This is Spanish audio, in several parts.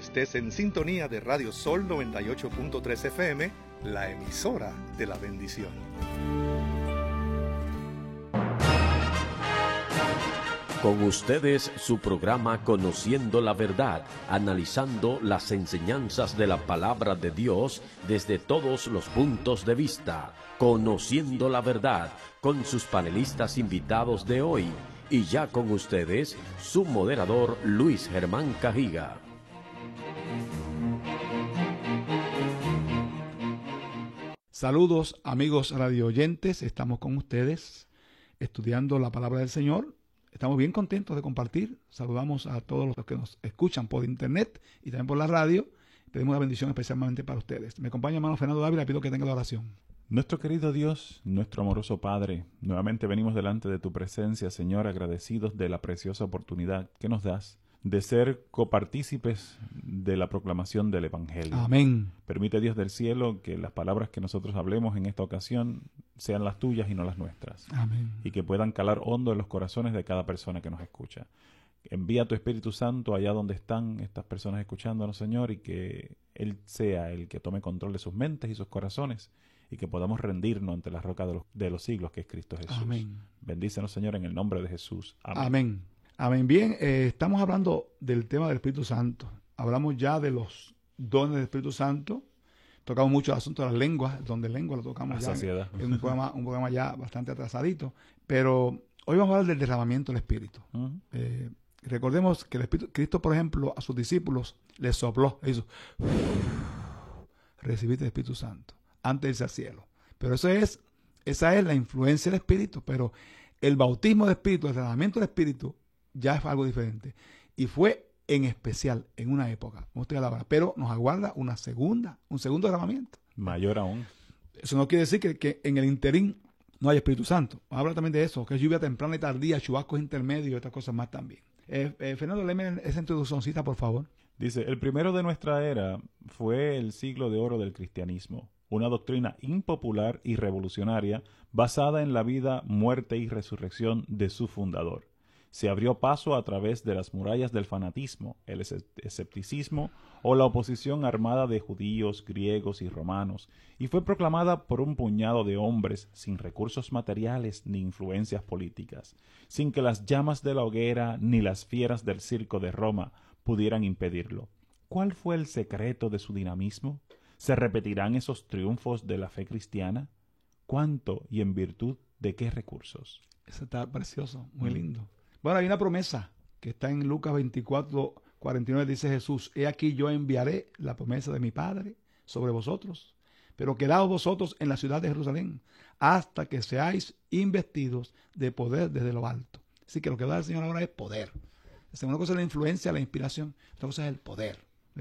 estés en sintonía de Radio Sol 98.3 FM, la emisora de la bendición. Con ustedes su programa Conociendo la Verdad, analizando las enseñanzas de la Palabra de Dios desde todos los puntos de vista. Conociendo la Verdad, con sus panelistas invitados de hoy. Y ya con ustedes, su moderador Luis Germán Cajiga. Saludos amigos radioyentes, estamos con ustedes estudiando la Palabra del Señor. Estamos bien contentos de compartir. Saludamos a todos los que nos escuchan por internet y también por la radio. Pedimos una bendición especialmente para ustedes. Me acompaña hermano Fernando Dávila, le pido que tenga la oración. Nuestro querido Dios, nuestro amoroso Padre, nuevamente venimos delante de tu presencia, Señor, agradecidos de la preciosa oportunidad que nos das de ser copartícipes de la proclamación del Evangelio. Amén. Permite, Dios del cielo, que las palabras que nosotros hablemos en esta ocasión sean las tuyas y no las nuestras. Amén. Y que puedan calar hondo en los corazones de cada persona que nos escucha. Envía tu Espíritu Santo allá donde están estas personas escuchándonos, Señor, y que Él sea el que tome control de sus mentes y sus corazones, y que podamos rendirnos ante la roca de los siglos, que es Cristo Jesús. Amén. Bendícenos, Señor, en el nombre de Jesús. Amén. Amén. Amén. Bien, estamos hablando del tema del Espíritu Santo. Hablamos ya de los dones del Espíritu Santo. Tocamos mucho el asunto de las lenguas, donde lengua lo tocamos ya. Saciedad. Es un programa ya bastante atrasadito. Pero hoy vamos a hablar del derramamiento del Espíritu. Recordemos que el Espíritu, Cristo, por ejemplo, a sus discípulos les sopló, hizo, recibiste el Espíritu Santo antes de irse al cielo. Pero esa es la influencia del Espíritu. Pero el bautismo del Espíritu, el derramamiento del Espíritu, ya es algo diferente. Y fue en especial en una época, como usted habla, pero nos aguarda un segundo derramamiento. Mayor aún. Eso no quiere decir que en el interín no hay Espíritu Santo. Habla también de eso, que es lluvia temprana y tardía, chubascos intermedios y otras cosas más también. Fernando, léeme esa introduccióncita, por favor. Dice, el primero de nuestra era fue el siglo de oro del cristianismo, una doctrina impopular y revolucionaria basada en la vida, muerte y resurrección de su fundador. Se abrió paso a través de las murallas del fanatismo, el escepticismo o la oposición armada de judíos, griegos y romanos, y fue proclamada por un puñado de hombres sin recursos materiales ni influencias políticas, sin que las llamas de la hoguera ni las fieras del circo de Roma pudieran impedirlo. ¿Cuál fue el secreto de su dinamismo? ¿Se repetirán esos triunfos de la fe cristiana? ¿Cuánto y en virtud de qué recursos? Eso está precioso, muy lindo. Bueno, hay una promesa que está en Lucas 24:49, dice Jesús, he aquí yo enviaré la promesa de mi Padre sobre vosotros, pero quedaos vosotros en la ciudad de Jerusalén, hasta que seáis investidos de poder desde lo alto. Así que lo que da el Señor ahora es poder. Una cosa es la influencia, la inspiración, otra cosa es el poder.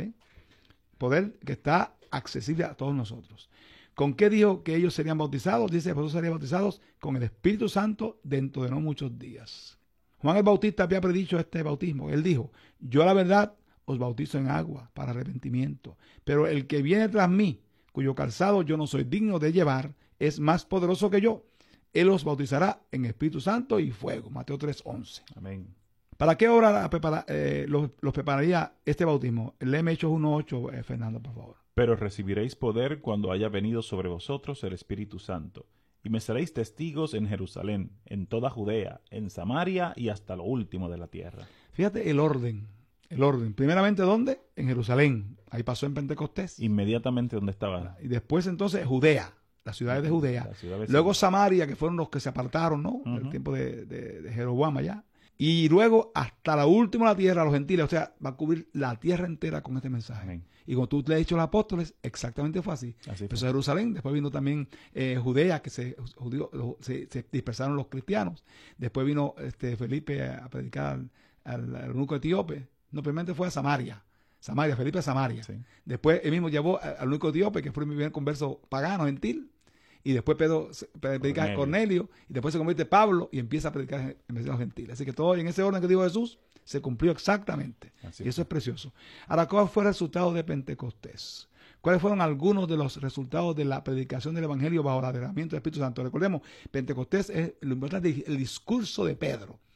Poder que está accesible a todos nosotros. ¿Con qué dijo que ellos serían bautizados? Dice que vosotros serían bautizados con el Espíritu Santo dentro de no muchos días. Juan el Bautista había predicho este bautismo. Él dijo, yo la verdad os bautizo en agua para arrepentimiento, pero el que viene tras mí, cuyo calzado yo no soy digno de llevar, es más poderoso que yo. Él os bautizará en Espíritu Santo y fuego. Mateo 3:11. Amén. ¿Para qué obra los prepararía este bautismo? Léeme Hechos 1:8, Fernando, por favor. Pero recibiréis poder cuando haya venido sobre vosotros el Espíritu Santo, y me seréis testigos en Jerusalén, en toda Judea, en Samaria y hasta lo último de la tierra. Fíjate el orden. Primeramente, ¿dónde? En Jerusalén. Ahí pasó en Pentecostés. Inmediatamente donde estaba. Y después entonces Judea, las ciudades de Judea. Luego Samaria, que fueron los que se apartaron, ¿no? En el tiempo de Jeroboam allá. Y luego hasta la última de la tierra, los gentiles. O sea, va a cubrir la tierra entera con este mensaje. Amén. Y como tú le has dicho a los apóstoles, exactamente fue así. Empezó Jerusalén, después vino también Judea, que se dispersaron los cristianos. Después vino Felipe a predicar al eunuco etíope. No, primeramente fue a Samaria, Felipe a Samaria. Sí. Después él mismo llevó al eunuco etíope, que fue mi primer converso pagano, gentil. Y después Pedro predica a Cornelio, y después se convierte Pablo y empieza a predicar en vez de los gentiles. Así que todo en ese orden que dijo Jesús se cumplió exactamente. Así y eso es precioso. Ahora, ¿cuál fue el resultado de Pentecostés? ¿Cuáles fueron algunos de los resultados de la predicación del Evangelio bajo el derramamiento del Espíritu Santo? Recordemos, Pentecostés es lo importante, el discurso de Pedro.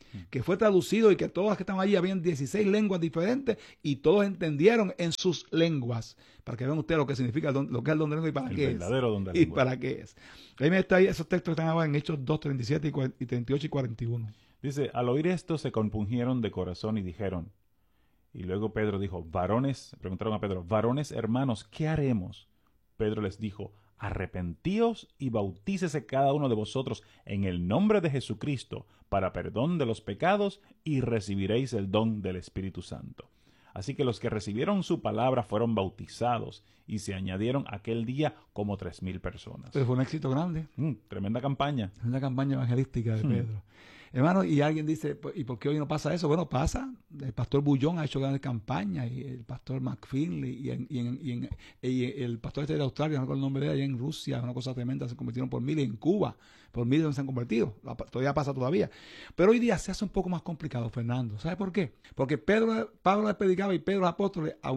que fue traducido y que todos los que estaban allí habían 16 lenguas diferentes y todos entendieron en sus lenguas, para que vean ustedes lo que significa lo que es el don de lengua y para qué es. Don de y lengua. para qué es. Ahí me está ahí esos textos que están ahora en Hechos 2, 37 y 38 y 41. Dice, al oír esto se compungieron de corazón y dijeron, y luego Pedro dijo, preguntaron a Pedro, varones hermanos, ¿qué haremos? Pedro les dijo, arrepentíos y bautícese cada uno de vosotros en el nombre de Jesucristo para perdón de los pecados y recibiréis el don del Espíritu Santo. Así que los que recibieron su palabra fueron bautizados y se añadieron aquel día como 3,000 personas. Pero fue un éxito grande. Tremenda campaña. Una campaña evangelística de Pedro. Hermano, y alguien dice, ¿y por qué hoy no pasa eso? Bueno, pasa. El pastor Bullón ha hecho grandes campañas, y el pastor McFinley, y el pastor de Australia, no recuerdo el nombre de él, allá en Rusia, una cosa tremenda, se convirtieron por miles, en Cuba, por miles se han convertido. Todavía pasa todavía. Pero hoy día se hace un poco más complicado, Fernando. ¿Sabe por qué? Porque Pablo le predicaba y Pedro los apóstoles a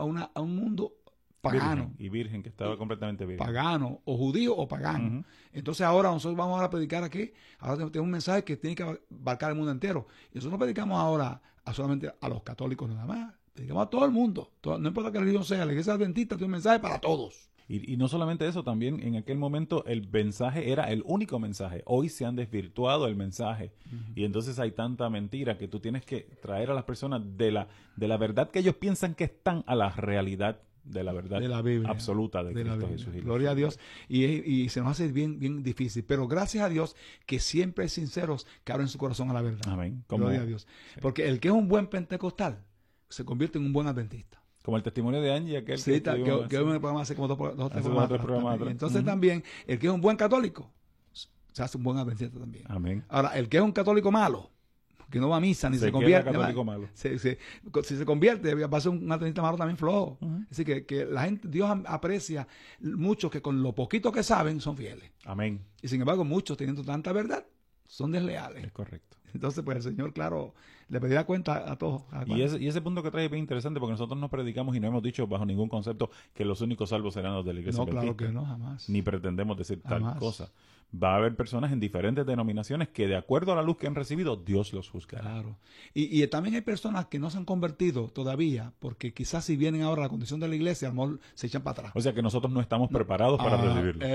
un mundo pagano. Virgen, que estaba completamente virgen. Pagano, o judío o pagano. Entonces ahora nosotros vamos a predicar aquí, ahora tenemos un mensaje que tiene que abarcar el mundo entero. Y nosotros no predicamos ahora solamente a los católicos nada más, predicamos a todo el mundo. No importa qué religión sea, la iglesia adventista tiene un mensaje para todos. Y no solamente eso, también en aquel momento el mensaje era el único mensaje. Hoy se han desvirtuado el mensaje. Y entonces hay tanta mentira que tú tienes que traer a las personas de la verdad que ellos piensan que están a la realidad de la verdad de la Biblia, absoluta de Cristo Jesús. Gloria a Dios. Y se nos hace bien difícil. Pero gracias a Dios que siempre hay sinceros que abren su corazón a la verdad. Amén. Gloria a Dios. Sí. Porque el que es un buen pentecostal se convierte en un buen adventista. Como el testimonio de Angie, aquel que hoy me programa hace como dos programas atrás. Entonces también, el que es un buen católico se hace un buen adventista también. Amén. Ahora, el que es un católico malo, que no va a misa ni se convierte, malo. Si se convierte, va a ser un adventista malo también flojo. Así que la gente, Dios aprecia mucho que con lo poquito que saben son fieles. Amén. Y sin embargo, muchos teniendo tanta verdad son desleales. Es correcto. Entonces, pues el Señor, claro, le pedirá cuenta a todos. Y ese punto que trae es bien interesante, porque nosotros no predicamos y no hemos dicho bajo ningún concepto que los únicos salvos serán los de la iglesia adventista. No, claro que no, jamás. Ni pretendemos decir jamás. Tal cosa. Va a haber personas en diferentes denominaciones que, de acuerdo a la luz que han recibido, Dios los juzgará. Claro. Y también hay personas que no se han convertido todavía, porque quizás si vienen ahora a la condición de la iglesia, a lo mejor se echan para atrás. O sea que nosotros no estamos preparados para recibirlo.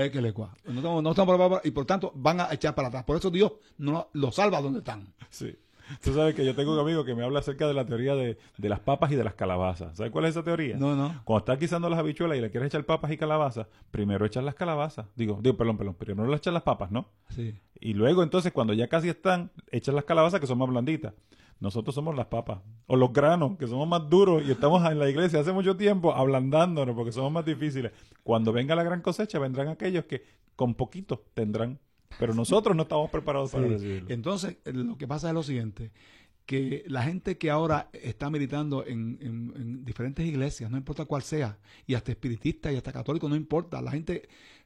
No estamos preparados y por tanto van a echar para atrás. Por eso Dios no los salva donde están. Sí. Tú sabes que yo tengo un amigo que me habla acerca de la teoría de las papas y de las calabazas. ¿Sabes cuál es esa teoría? No. Cuando estás guisando las habichuelas y le quieres echar papas y calabazas, primero echas las calabazas. Perdón. Primero le echas las papas, ¿no? Sí. Y luego entonces cuando ya casi están, echas las calabazas que son más blanditas. Nosotros somos las papas. O los granos, que somos más duros y estamos en la iglesia hace mucho tiempo ablandándonos porque somos más difíciles. Cuando venga la gran cosecha vendrán aquellos que con poquito tendrán. Pero nosotros no estamos preparados para recibirlo. Entonces, lo que pasa es lo siguiente, que la gente que ahora está militando en diferentes iglesias, no importa cuál sea, y hasta espiritistas y hasta católicos, no importa, la gente,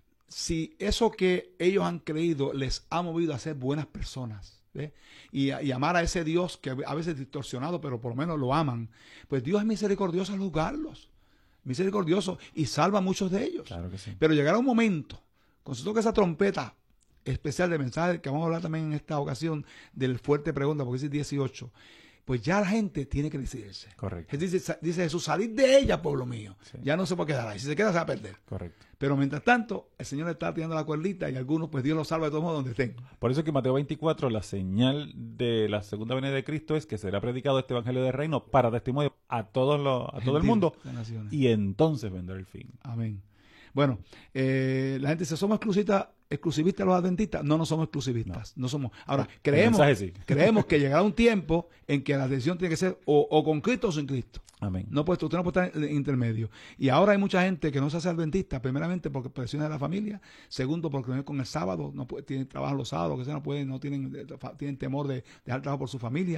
si eso que ellos han creído les ha movido a ser buenas personas, ¿ves? Y amar a ese Dios que a veces es distorsionado, pero por lo menos lo aman, pues Dios es misericordioso al juzgarlos, misericordioso, y salva a muchos de ellos. Claro que sí. Pero llegará un momento, cuando se toque esa trompeta especial de mensaje, que vamos a hablar también en esta ocasión del fuerte pregunta, porque es 18, pues ya la gente tiene que decidirse. Correcto. Dice Jesús, salid de ella, pueblo mío. Sí. Ya no se puede quedar ahí. Si se queda, se va a perder. Correcto. Pero mientras tanto, el Señor está tirando la cuerdita y algunos, pues Dios los salva de todos modos donde estén. Por eso que en Mateo 24, la señal de la segunda venida de Cristo es que será predicado este evangelio del reino para testimonio a todo el mundo. Y entonces vendrá el fin. Amén. Bueno, la gente dice, ¿somos exclusivistas los adventistas? No somos exclusivistas. No somos. Ahora, creemos que llegará un tiempo en que la decisión tiene que ser o con Cristo o sin Cristo. Amén. Usted no puede estar en intermedio. Y ahora hay mucha gente que no se hace adventista, primeramente porque presiona de la familia, segundo porque no es con el sábado, no puede, tienen trabajo los sábados, que sea, tienen temor de dejar trabajo por su familia.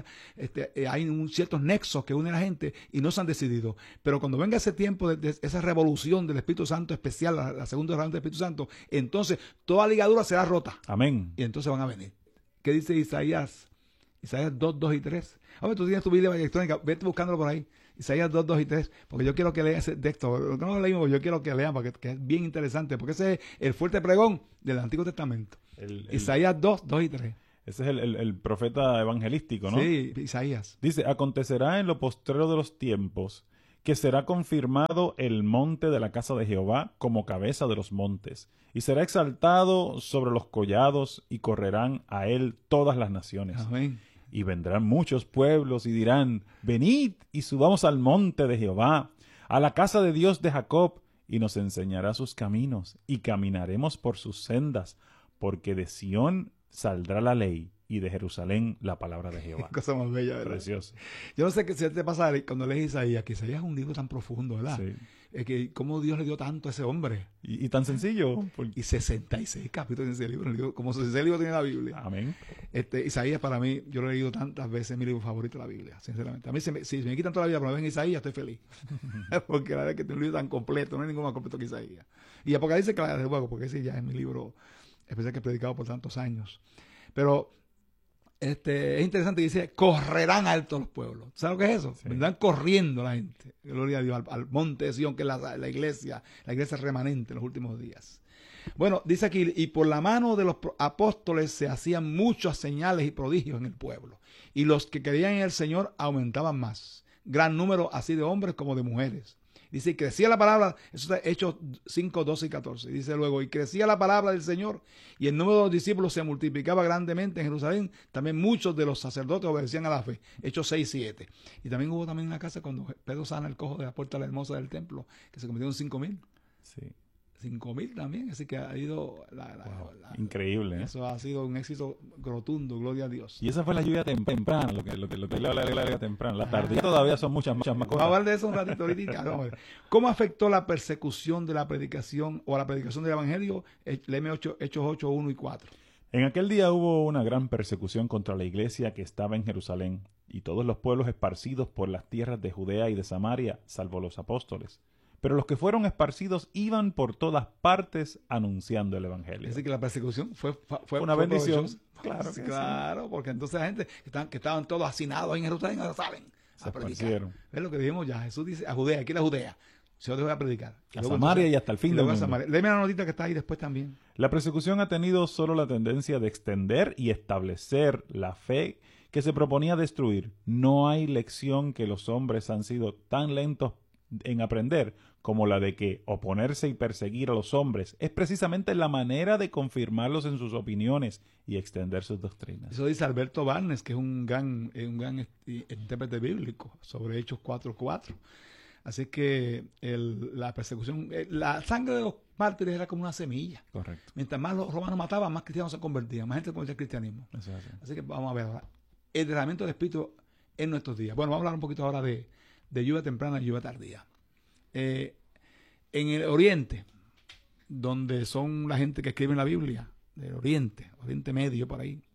Hay ciertos nexos que unen a la gente y no se han decidido. Pero cuando venga ese tiempo de esa revolución del Espíritu Santo especial, la segunda revolución del Espíritu Santo, entonces toda ligadura será rota. Amén. Y entonces van a venir. ¿Qué dice Isaías? Isaías 2, 2 y 3. A ver, tú tienes tu Biblia electrónica, vete buscándolo por ahí. Isaías 2, 2 y 3, porque yo quiero que lean ese texto. No lo leímos, yo quiero que lean, porque es bien interesante, porque ese es el fuerte pregón del Antiguo Testamento. Isaías 2, 2 y 3. Ese es el profeta evangelístico, ¿no? Sí, Isaías. Dice, acontecerá en lo postrero de los tiempos que será confirmado el monte de la casa de Jehová como cabeza de los montes, y será exaltado sobre los collados, y correrán a él todas las naciones. Amén. Y vendrán muchos pueblos y dirán, venid y subamos al monte de Jehová, a la casa de Dios de Jacob, y nos enseñará sus caminos, y caminaremos por sus sendas, porque de Sión saldrá la ley, y de Jerusalén la palabra de Jehová. Cosa más bella, ¿verdad? Precioso. Yo no sé qué si te pasa cuando lees Isaías, que Isaías es un libro tan profundo, ¿verdad? Sí. Es que cómo Dios le dio tanto a ese hombre. Y tan sencillo. Y 66 capítulos en ese libro, como si ese libro tiene la Biblia. Amén. Isaías para mí, yo lo he leído tantas veces, es mi libro favorito de la Biblia, sinceramente. A mí si me quitan toda la vida, pero me ven Isaías, estoy feliz. Porque la verdad es que es un libro tan completo, no hay ninguno más completo que Isaías. Y Apocalipsis, claro, de luego, porque ese ya es mi libro especial que he predicado por tantos años. Pero es interesante que dice, correrán altos los pueblos. ¿Sabes lo que es eso? Sí. Vendrán corriendo la gente, gloria a Dios, al monte de Sion, que es la iglesia remanente en los últimos días. Bueno, dice aquí, y por la mano de los apóstoles se hacían muchas señales y prodigios en el pueblo, y los que creían en el Señor aumentaban más, gran número así de hombres como de mujeres. Dice, y crecía la palabra, eso está Hechos 5, 12 y 14. Dice luego, y crecía la palabra del Señor, y el número de los discípulos se multiplicaba grandemente en Jerusalén. También muchos de los sacerdotes obedecían a la fe. Hechos 6, 7. Y también hubo también una casa cuando Pedro sana el cojo de la puerta hermosa del templo, que se convirtió en 5,000. Sí. 5,000 también, así que ha ido Increíble, ¿eh? eso ha sido un éxito rotundo, gloria a Dios. Y esa fue la lluvia temprana, lo que la lluvia temprana. La tardía todavía son muchas más Vamos a cosas. hablar de eso un ratito ahorita. Vamos a ver. ¿Cómo afectó la persecución de la predicación o la predicación del Evangelio? Léeme Hechos 8, 1 y 4. En aquel día hubo una gran persecución contra la iglesia que estaba en Jerusalén, y todos los pueblos esparcidos por las tierras de Judea y de Samaria, salvo los apóstoles. Pero los que fueron esparcidos iban por todas partes anunciando el Evangelio. Es decir, que la persecución fue Una bendición. provechosa. Claro Sí, que claro, porque entonces la gente que estaban todos hacinados ahí en Jerusalén, ahora salen Se a predicar. esparcieron. Es lo que dijimos ya. Jesús dice a Judea, aquí la Judea. Yo te voy a predicar. A Samaria y hasta el fin del mundo. Léeme la notita que está ahí después también. La persecución ha tenido solo la tendencia de extender y establecer la fe que se proponía destruir. No hay lección que los hombres han sido tan lentos en aprender como la de que oponerse y perseguir a los hombres es precisamente la manera de confirmarlos en sus opiniones y extender sus doctrinas. Eso dice Alberto Barnes, que es un gran intérprete bíblico, sobre Hechos 4:4. Así que la persecución, la sangre de los mártires era como una semilla. Correcto. Mientras más los romanos mataban, más cristianos se convertían, más gente se convertía al cristianismo. Eso es así. Así que vamos a ver ahora el derramamiento del Espíritu en nuestros días. Bueno, vamos a hablar un poquito ahora de lluvia temprana y lluvia tardía. En el Oriente, donde son la gente que escribe en la Biblia, del Oriente Medio, por ahí,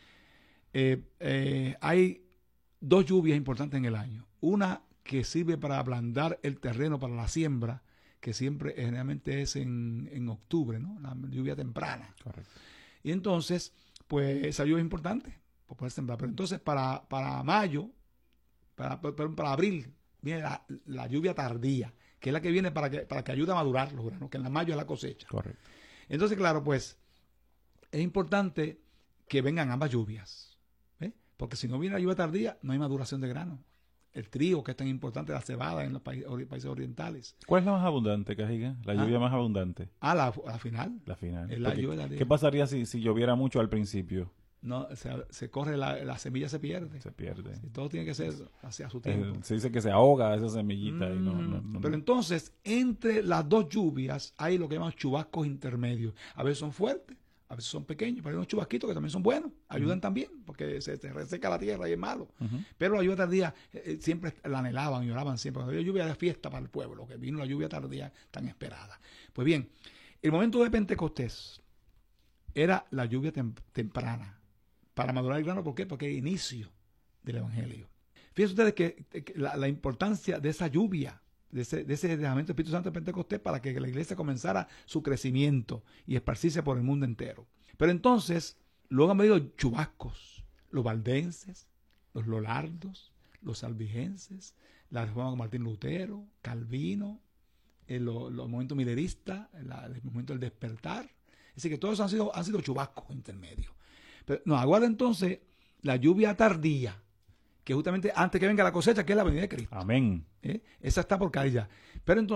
hay dos lluvias importantes en el año. Una que sirve para ablandar el terreno para la siembra, que siempre generalmente es en octubre, ¿no? La lluvia temprana. Correcto. Y entonces, pues esa lluvia es importante para poder sembrar. Pero entonces para mayo, para abril, viene la lluvia tardía, que es la que viene para que ayude a madurar los granos, que en la mayo es la cosecha. Correcto. Entonces, claro, pues es importante que vengan ambas lluvias, ¿eh? Porque si no viene la lluvia tardía, no hay maduración de grano. El trigo, que es tan importante, la cebada en los países orientales. ¿Cuál es la más abundante, Cajiga? La lluvia más abundante. La final. La final. Es la lluvia tardía. ¿Qué pasaría si lloviera mucho al principio? No, se corre, la semilla se pierde. Se pierde. Y todo tiene que ser hacia su tiempo. Se dice que se ahoga esa semillita. Y no. Pero entonces, entre las dos lluvias hay lo que llaman chubascos intermedios. A veces son fuertes, a veces son pequeños, pero hay unos chubasquitos que también son buenos, ayudan también, porque se reseca la tierra y es malo. Pero la lluvia tardía siempre la anhelaban y lloraban siempre. Cuando había lluvia de fiesta para el pueblo, que vino la lluvia tardía tan esperada. Pues bien, el momento de Pentecostés era la lluvia temprana para madurar el grano. ¿Por qué? Porque es el inicio del Evangelio. Fíjense ustedes que la importancia de esa lluvia, de ese derramamiento del Espíritu Santo de Pentecostés, para que la iglesia comenzara su crecimiento y esparcirse por el mundo entero. Pero entonces, luego han venido chubascos, los valdenses, los lolardos, los albigenses, la reforma con Martín Lutero, Calvino, los movimientos mileristas, el movimiento del despertar. Es decir, que todos han sido chubascos intermedios. Pero nos aguarda entonces la lluvia tardía, que justamente antes que venga la cosecha, que es la venida de Cristo. Amén. Esa está por caer ya. Pero entonces